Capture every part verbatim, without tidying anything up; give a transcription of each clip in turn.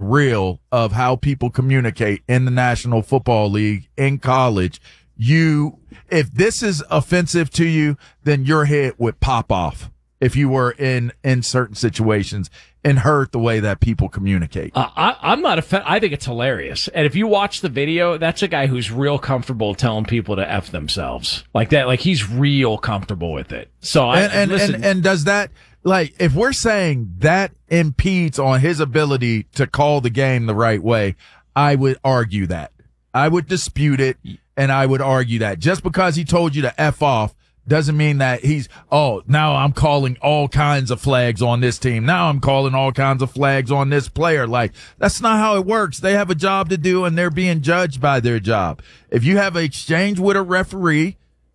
real of how people communicate in the National Football League, in college, you, if this is offensive to you, then your head would pop off if you were in, in certain situations and heard the way that people communicate. Uh, I, I'm not a I think it's hilarious. And if you watch the video, that's a guy who's real comfortable telling people to F themselves like that. Like he's real comfortable with it. So I, and, and, listen, and, and does that, like, if we're saying that impedes on his ability to call the game the right way, I would argue that. I would dispute it, and I would argue that. Just because he told you to F off doesn't mean that he's, oh, now I'm calling all kinds of flags on this team. Now I'm calling all kinds of flags on this player. Like, that's not how it works. They have a job to do, and they're being judged by their job. If you have an exchange with a referee,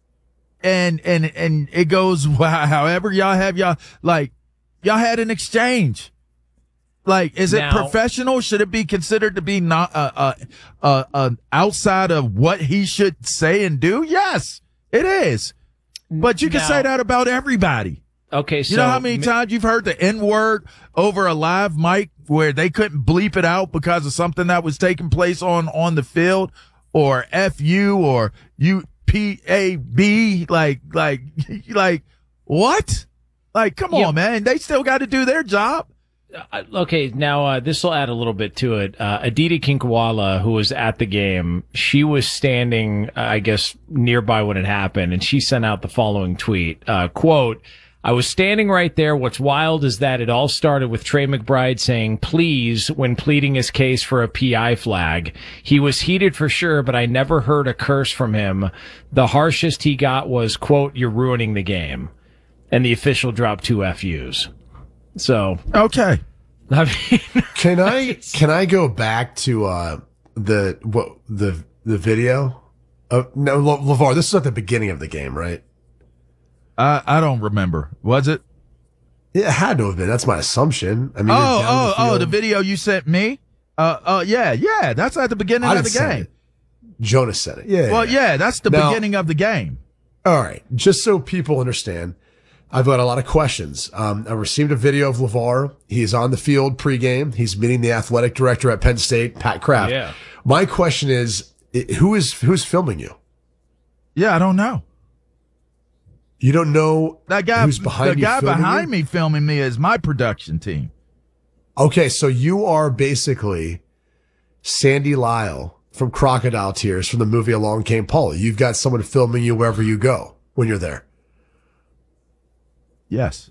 and and and it goes however y'all have y'all, like, y'all had an exchange. Like, is now, it professional? Should it be considered to be not uh, uh, uh, uh, outside of what he should say and do? Yes, it is. But you can now, say that about everybody. Okay, so you know how many times you've heard the N word over a live mic where they couldn't bleep it out because of something that was taking place on on the field, or F you or you P A B, like like like what? Like, come yeah. on, man. They still got to do their job. Uh, okay, now uh, this will add a little bit to it. Uh, Aditi Kinkwala, who was at the game, she was standing, uh, I guess, nearby when it happened, and she sent out the following tweet, uh, quote, I was standing right there. What's wild is that it all started with Trey McBride saying, please, when pleading his case for a P I flag. He was heated for sure, but I never heard a curse from him. The harshest he got was, quote, you're ruining the game. And the official dropped two F Us. So okay, I mean, can I can I go back to uh, the what the the video? Uh, no, LeVar, this is at the beginning of the game, right? I I don't remember. Was it? It had to have been. That's my assumption. I mean, oh oh the oh, the video you sent me. Uh uh yeah yeah, that's at the beginning I of the didn't game. It. Jonas said it. Yeah. Well, yeah, yeah that's the now, beginning of the game. All right, just so people understand. I've got a lot of questions. Um, I received a video of LeVar. He's on the field pregame. He's meeting the athletic director at Penn State, Pat Kraft. Yeah. My question is, who is who's filming you? Yeah, I don't know. You don't know that guy. Who's behind the you guy behind you? me filming me is my production team. Okay, so you are basically Sandy Lyle from Crocodile Tears from the movie Along Came Polly. You've got someone filming you wherever you go when you're there. Yes.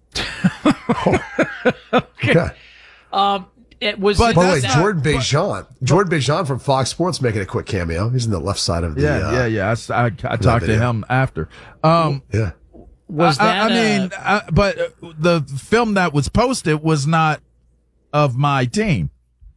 okay. okay. Um, it was. But, by the way, not, Jordan Bejan, Jordan Bejan from Fox Sports making a quick cameo. He's in the left side of the. Yeah, uh, yeah, yeah. I, I, I talked to him after. Um, yeah. Was that? I, I mean, uh, I, but the film that was posted was not of my team.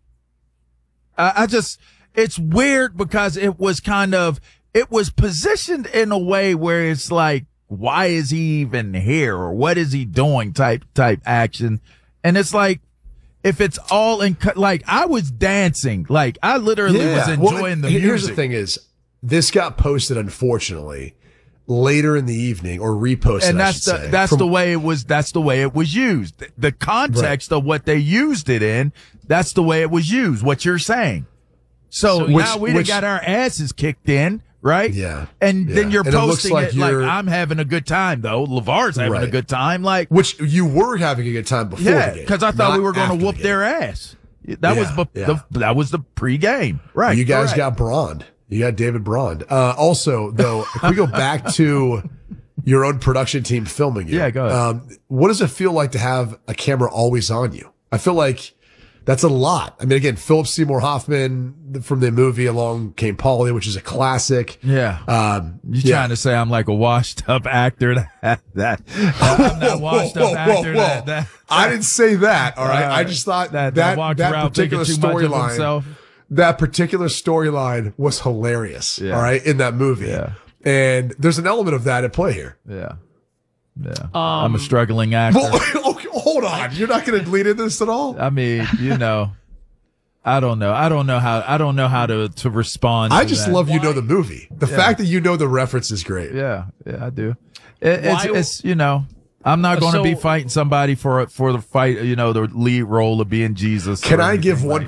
I, I just, it's weird because it was kind of, it was positioned in a way where it's like, why is he even here, or what is he doing type type action. And it's like, if it's all in, like, I was dancing, like I literally yeah. was enjoying well, the music. Here's the thing is, this got posted, unfortunately, later in the evening, or reposted, and I that's should the say, that's from, the way it was. That's the way it was used. The context right. of what they used it in. That's the way it was used. What you're saying. So, so which, now we which, got our asses kicked in, right? Yeah. And yeah. then you're and posting it, like, it like I'm having a good time, though. LeVar's having right. a good time, like which you were having a good time before. Yeah, the game, because I thought we were going to whoop the their ass. That yeah, was the, yeah. the that was the pregame, right? You guys correct. got Braun. You got David Braun. Uh, also, though, if we go back to your own production team filming you, yeah, go ahead. Um, what does it feel like to have a camera always on you? I feel like that's a lot. I mean, again, Philip Seymour Hoffman from the movie Along Came Polly, which is a classic. Yeah. Um, You're yeah. trying to say I'm like a washed up actor that, that I'm not washed whoa, whoa, up actor whoa. that, that I didn't say that. All right. Uh, I just thought that, that, that, that, that particular storyline, that particular storyline was hilarious. Yeah. All right. In that movie. Yeah. And there's an element of that at play here. Yeah. Yeah. Um, I'm a struggling actor. Well, okay, hold on. You're not going to lead into this at all? I mean, you know, I don't know. I don't know how, I don't know how to, to respond. I to just that. love you know the movie. The yeah. fact that you know the reference is great. Yeah. Yeah, I do. It, it's, Why, it's, you know, I'm not going to so, be fighting somebody for, for the fight, you know, the lead role of being Jesus. Can I give one